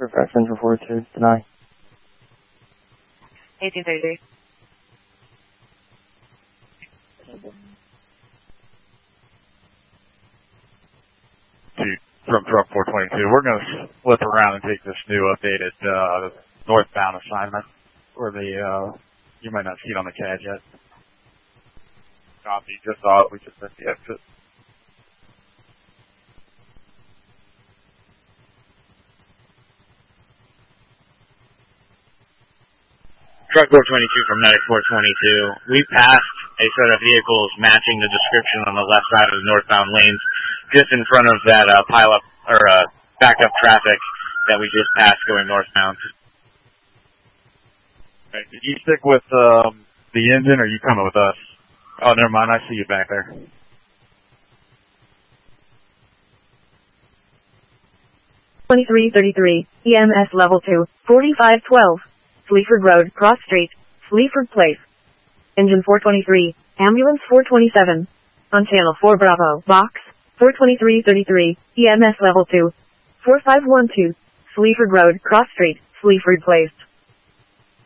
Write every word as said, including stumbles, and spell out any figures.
Fairfax Central four two, deny. eighteen thirty-three. Two, from truck four twenty-two. We're going to flip around and take this new updated uh, northbound assignment, or the, uh, you might not see it on the C A D yet. Copy, just saw it, we just missed the exit. Truck four twenty-two from Medic four twenty-two. We passed a set of vehicles matching the description on the left side of the northbound lanes, just in front of that uh, pile-up, or uh, back-up traffic that we just passed going northbound. Right, did you stick with um, the engine, or are you coming with us? Oh, never mind, I see you back there. twenty-three thirty-three, E M S level two, forty-five twelve. Sleaford Road, Cross Street, Sleaford Place. Engine four twenty-three, Ambulance four twenty-seven. On channel four Bravo, box, four twenty-three thirty-three, E M S level two, four five one two. Sleaford Road, Cross Street, Sleaford Place.